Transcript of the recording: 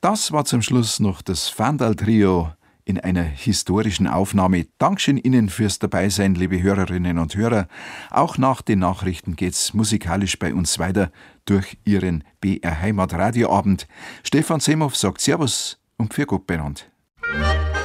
Das war zum Schluss noch das Fandal-Trio in einer historischen Aufnahme. Dankeschön Ihnen fürs Dabeisein, liebe Hörerinnen und Hörer. Auch nach den Nachrichten geht's musikalisch bei uns weiter durch Ihren BR Heimat Radioabend. Stefan Semhoff sagt Servus und für Gott benannt.